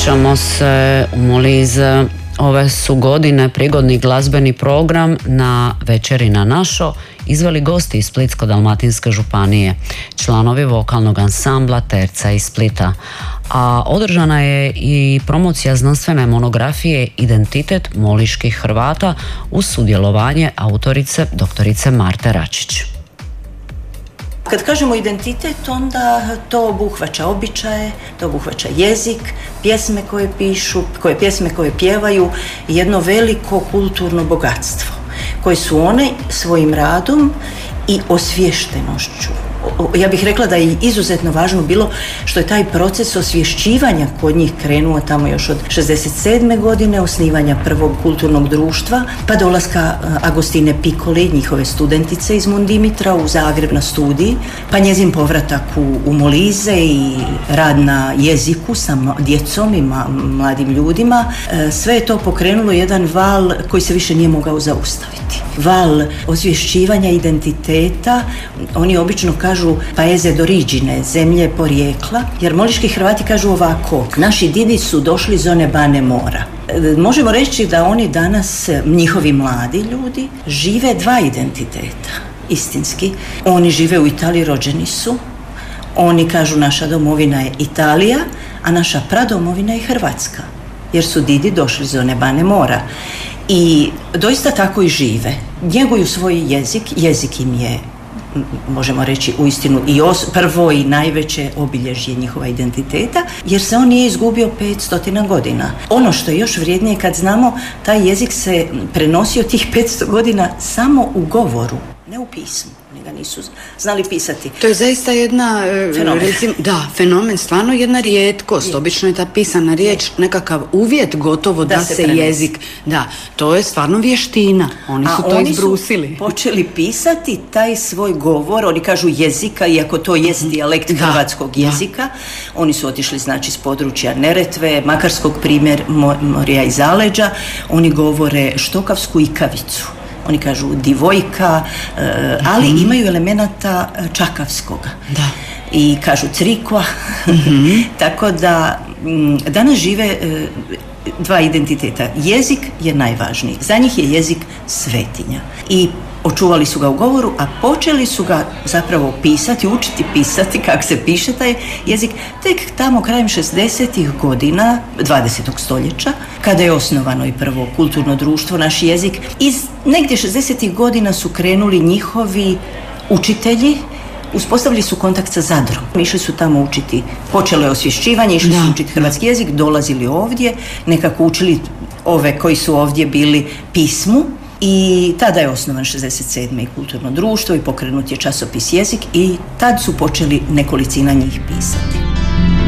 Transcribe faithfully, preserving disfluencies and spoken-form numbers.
Vraćamo se u Molise. Ove su godine prigodni glazbeni program na Večeri na našo izveli gosti iz Splitsko-dalmatinske županije, članovi vokalnog ansambla Terca iz Splita. A održana je i promocija znanstvene monografije Identitet moliških Hrvata uz sudjelovanje autorice doktorice Marte Račić. Kad kažemo identitet, onda to obuhvaća običaje, to obuhvaća jezik, pjesme koje pišu, koje pjesme koje pjevaju i jedno veliko kulturno bogatstvo koje su one svojim radom i osviještenošću. Ja bih rekla da je izuzetno važno bilo što je taj proces osvješćivanja kod njih krenuo tamo još od šezdeset sedme godine, osnivanja prvog kulturnog društva, pa dolaska Agostine Piccoli, njihove studentice iz Mundimitra u Zagreb na studij, pa njezin povratak u, u Molise i rad na jeziku sa djecom i mladim ljudima. Sve je to pokrenulo jedan val koji se više nije mogao zaustaviti. Val osvješćivanja identiteta, oni obično kažu paese d'origine, zemlje porijekla, jer moliški Hrvati kažu ovako: naši didi su došli iz one bane mora. Možemo reći da oni danas, njihovi mladi ljudi, žive dva identiteta, istinski. Oni žive u Italiji, rođeni su. Oni kažu naša domovina je Italija, a naša pradomovina je Hrvatska, jer su didi došli iz one bane mora. I doista tako i žive. Njeguju svoj jezik, jezik im je, možemo reći, uistinu i os, prvo i najveće obilježje njihova identiteta, jer se on nije izgubio petsto godina. Ono što je još vrijednije kad znamo, taj jezik se prenosio tih petsto godina samo u govoru, ne u pismu. Oni ga nisu znali pisati. To je zaista jedna, fenomen. Recimo, da, fenomen, stvarno jedna rijetkost. Je. Obično je ta pisana riječ nekakav uvjet gotovo da, da se, se jezik, da, to je stvarno vještina. Oni su A to oni izbrusili. Su počeli pisati taj svoj govor, oni kažu jezika, iako to jest dijalekt da. hrvatskog jezika. Da. Oni su otišli, znači, s područja Neretve, Makarskog primjer, Morija i Zaleđa. Oni govore štokavsku ikavicu. Oni kažu divojka, ali mm-hmm. imaju elemenata čakavskoga. Da. I kažu crikva. Mm-hmm. Tako da danas žive dva identiteta. Jezik je najvažniji. Za njih je jezik svetinja. I očuvali su ga u govoru, a počeli su ga zapravo pisati, učiti pisati kako se piše taj jezik tek tamo krajem šezdesetih godina dvadesetog stoljeća, kada je osnovano i prvo kulturno društvo Naš jezik. Iz negdje šezdesetih godina su krenuli njihovi učitelji, uspostavili su kontakt sa Zadrom. Išli su tamo učiti, počelo je osvješćivanje, išli su učiti hrvatski jezik, dolazili ovdje, nekako učili ove koji su ovdje bili pismu. I tada je osnovan šezdeset sedme i kulturno društvo i pokrenut je časopis Jezik i tad su počeli nekolicina njih pisati.